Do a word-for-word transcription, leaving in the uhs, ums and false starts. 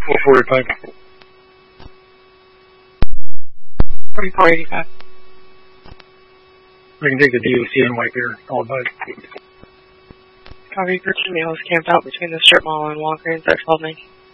four forty-five. forty-four eighty-five. We can take the D O C and wipe here. All advised. Copy, Christian Male is camped out between the strip mall and Walgreens at twelve nineteen.